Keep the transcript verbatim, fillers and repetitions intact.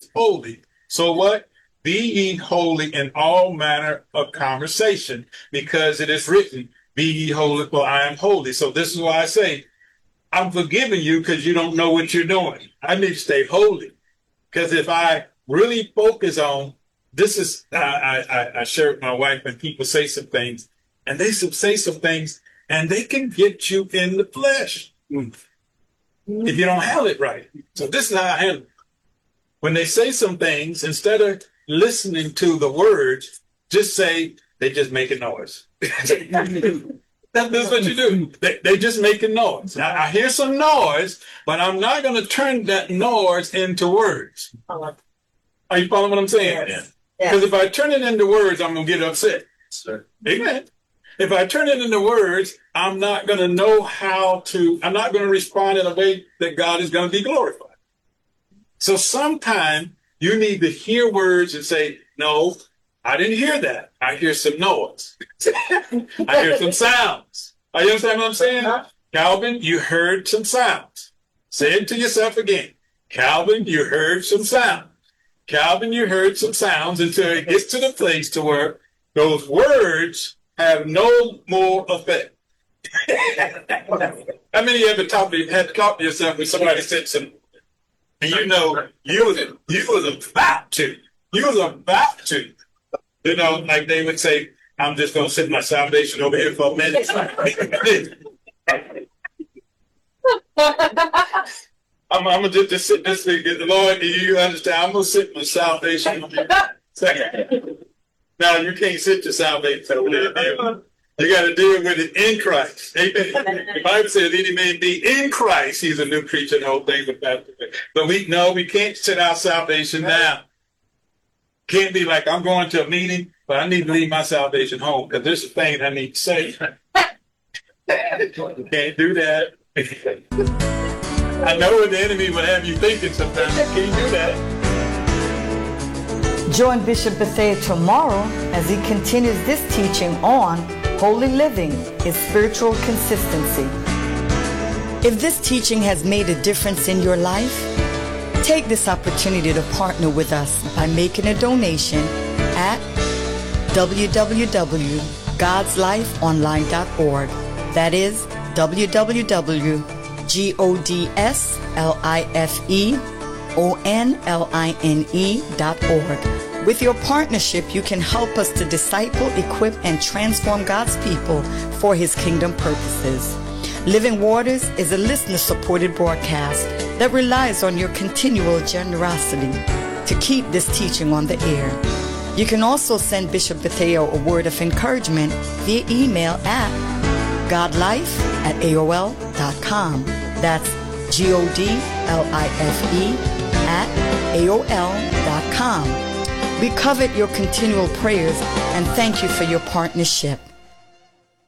is holy. So what? Be ye holy in all manner of conversation, because it is written, be ye holy, for I am holy. So this is why I say, I'm forgiving you because you don't know what you're doing. I need to stay holy. Because if I really focus on, this is, I, I, I share with my wife, and people say some things, and they say some things, and they can get you in the flesh if you don't handle it right. So this is how I handle it. When they say some things, instead of listening to the words, just say, they just make a noise. That's what you do. They, they just make a noise. Now, I hear some noise, but I'm not going to turn that noise into words. Are you following what I'm saying? Because yes. If I turn it into words, I'm going to get upset. Sir. Amen. If I turn it into words, I'm not going to know how to, I'm not going to respond in a way that God is going to be glorified. So sometime you need to hear words and say, no, I didn't hear that. I hear some noise. I hear some sounds. Are you understand what I'm saying? Calvin, you heard some sounds. Say it to yourself again. Calvin, you heard some sounds. Calvin, you heard some sounds, until it gets to the place to where those words have no more effect. How many of you ever talked to, had to talk to yourself when somebody said something? And you know, you was, you was about to. You was about to. You know, like they would say, I'm just going to sit my salvation over here for a minute. I'm, I'm going to just, just sit this thing. The Lord, do you understand? I'm going to sit my salvation over here. Second. Now, you can't sit your salvation over there. You got to deal with it in Christ. Amen. The Bible says, any man be in Christ, he's a new creature, and the whole thing with that. But we no, we can't sit our salvation down. Can't be like, I'm going to a meeting, but I need to leave my salvation home because there's a thing I need to say. You can't do that. I know what the enemy would have you thinking sometimes. You can't do that. Join Bishop Bethea tomorrow as he continues this teaching on holy living is spiritual consistency. If this teaching has made a difference in your life, take this opportunity to partner with us by making a donation at w w w dot gods life online dot org. That is w w w dot gods life online dot org. With your partnership, you can help us to disciple, equip, and transform God's people for His kingdom purposes. Living Waters is a listener-supported broadcast that relies on your continual generosity to keep this teaching on the air. You can also send Bishop Bethea a word of encouragement via email at godlife at A O L dot com. That's G O D L I F E at A O L dot com. We covet your continual prayers and thank you for your partnership.